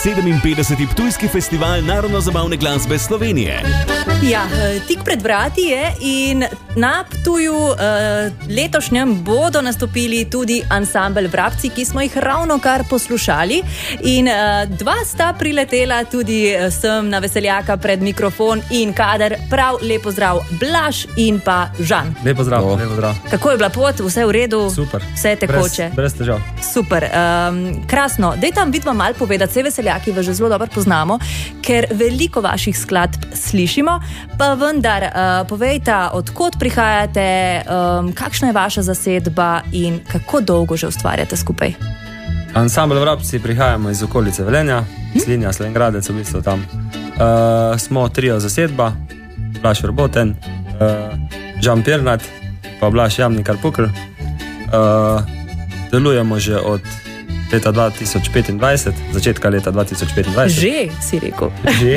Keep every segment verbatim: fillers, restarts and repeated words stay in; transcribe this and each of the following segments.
sedeminpetdeseti Ptujski festival narodno-zabavne glasbe Slovenije. Ja, tik pred vrati je in na Ptuju uh, letošnjem bodo nastopili tudi ansambel Vrabci, ki smo jih ravno kar poslušali. In uh, dva sta priletela tudi sem na Veseljaka pred mikrofon in kader. Prav lepo zdrav, Blaž in pa Žan. Lepo zdrav, oh. lepo zdrav. Kako je bila pot? Vse v redu? Super. Vse tekoče? Brez, brez težav. Super, um, krasno. Dej tam vidva malo povedati, vse Veseljaki vas že zelo dobro poznamo, ker veliko vaših skladb slišimo, pa vendar uh, povejte, odkot prihajate, um, kakšna je vaša zasedba in kako dolgo že ustvarjate skupaj? Ansambel Vrabci prihajamo iz okolice Velenja, hm? Slinja, Slovengradec, v bistvu tam. Uh, smo trio zasedba, Blaž Verboten, uh, Žan Pirnat, pa Blaž Jamnikar Pukl. Uh, delujemo že od leta dva tisoč petindvajset, začetka leta dva tisoč petindvajset. Že, si rekel. Že.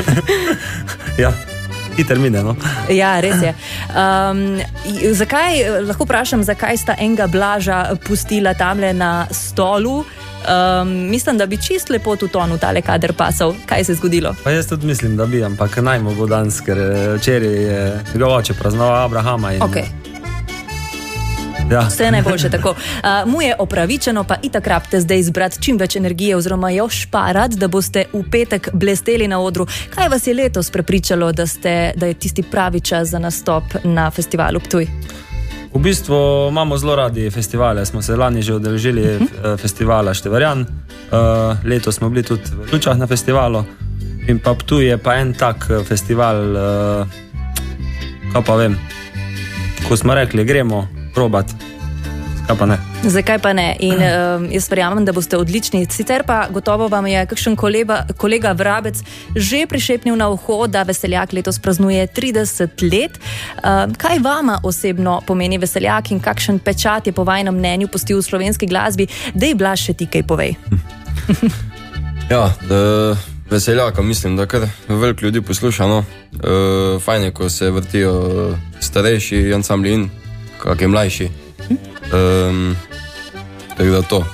Ja, hiter mine, no. Ja, res je. Um, zakaj, lahko vprašam, zakaj sta enega Blaža pustila tamle na stolu? Um, mislim, da bi čist lepo tu tonu tale kader pasal. Kaj se je zgodilo? Pa jaz tudi mislim, da bi, ampak najmo bo danes, ker včeraj je njegov oče praznoval Abrahama in... Okay. Ja. Vse najboljše tako. Uh, mu je opravičeno, pa itak rabite zdaj izbrati čim več energije oziroma jo šparat, da boste v petek blesteli na odru. Kaj vas je letos prepričalo, da, ste, da je tisti pravi čas za nastop na festivalu Ptuj? V bistvu imamo zelo radi festivale. Smo se lani že udeležili uh -huh. festivala Števarjan. Uh, letos smo bili tudi v Lučah na festivalu. In pa Ptuj je pa en tak festival, uh, kaj pa vem, ko smo rekli, gremo probat, zakaj pa ne? Zakaj pa ne? In um, jaz verjamem, da boste odlični. Sicer pa gotovo vam je kakšen kolega, kolega Vrabec že prišepnil na uho, da Veseljak letos praznuje trideset let. Um, kaj vama osebno pomeni Veseljak in kakšen pečat je po vajnem mnenju pustil v slovenski glasbi? Dej, Blaž, še ti kaj povej. Ja, da Veseljaka mislim, da kar veliko ljudi posluša, no. E, fajn je, ko se vrtijo starejši ansambli in kak je mlajši. Um, tako da to.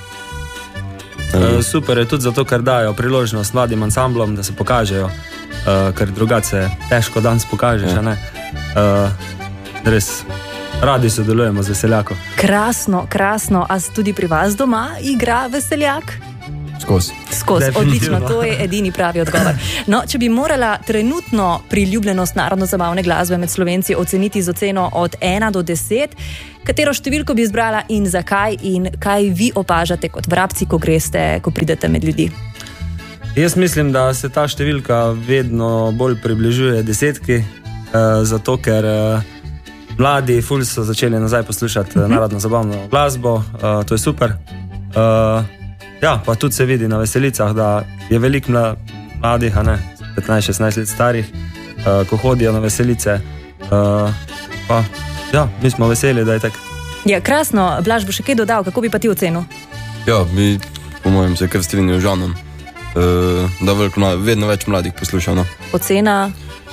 Um. Super je tudi zato, ker dajo priložnost mladim ansamblom, da se pokažejo, uh, ker drugače težko danes pokažeš, ja. Ne? Uh, res, radi sodelujemo z Veseljakom. Krasno, krasno. A tudi pri vas doma igra Veseljak? Skozi. Skozi, odlično, to je edini pravi odgovor. No, če bi morala trenutno priljubljenost narodno-zabavne glasbe med Slovenci oceniti z oceno od ena do deset, katero številko bi izbrala in zakaj in kaj vi opažate kot Vrabci, ko greste, ko pridete med ljudi? Jaz mislim, da se ta številka vedno bolj približuje desetki, eh, zato ker eh, mladi ful so začeli nazaj poslušati uh-huh. narodno-zabavno glasbo, eh, to je super. Eh, Ja, pa tudi se vidi na veselicah, da je veliko mladih, a ne, petnajst šestnajst let starih, uh, ko hodijo na veselice. Uh, pa, ja, mi smo veseli, da je tako. Ja, krasno. Blaž, bo še kaj dodal, kako bi pa ti ocenil? Ja, mi, po mojem, se kar strinjajo z Žanom, uh, da veliko, vedno več mladih posluša, no. Ocena?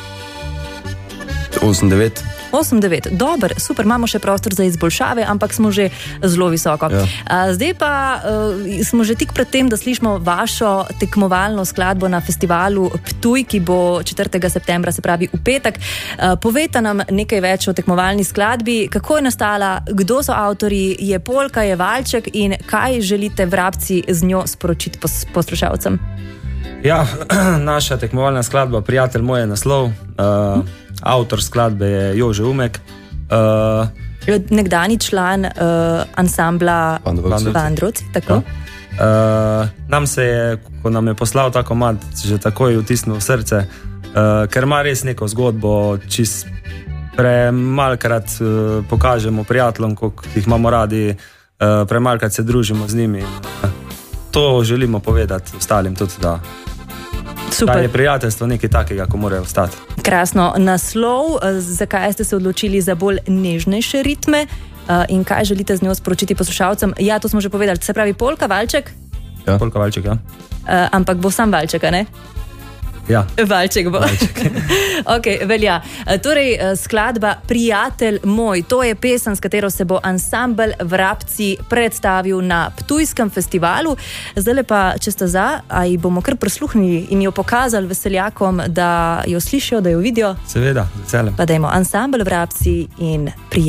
osem devet. osem devet, dober, super, imamo še prostor za izboljšave, ampak smo že zelo visoko. Ja. A, zdaj pa uh, smo že tik pred tem, da slišimo vašo tekmovalno skladbo na festivalu Ptuj, ki bo četrtega septembra, se pravi v petek. Uh, povejte nam nekaj več o tekmovalni skladbi, kako je nastala, kdo so avtorji, je polka, je valček in kaj želite Vrabci z njo sporočiti pos- poslušalcem? Ja, naša tekmovalna skladba Prijatelj moj je naslov. Uh, hm? Avtor skladbe je Jože Umek. Uh, Nekdani član uh, ansambla Vandrovci, tako? Ja. Uh, nam se je, ko nam je poslal ta komad, že takoj vtisnil v srce, uh, ker ima res neko zgodbo, čist premalkrat uh, pokažemo prijateljem, koliko jih imamo radi, uh, premalkrat se družimo z njimi. Uh, to želimo povedati ostalim tudi, da Super. Da je prijateljstvo nekaj takega, ko morajo ostati. Krasno. Naslov, zakaj ste se odločili za bolj nežnejše ritme in kaj želite z njo sporočiti poslušalcem? Ja, to smo že povedali. Se pravi polka, valček? Ja. Polka, valček, ja. Uh, ampak bo sam valček, a ne? Ja. Valček bo. Valček. Okay, velja. Torej, skladba Prijatelj moj, to je pesem, s katero se bo ansambel Vrabci predstavil na Ptujskem festivalu. Zdaj pa, če sta za, a ji bomo kar prisluhnili in jo pokazali veseljakom, da jo slišijo, da jo vidijo. Seveda, veselem. Pa dajmo ansambel Vrabci in Prijatelj.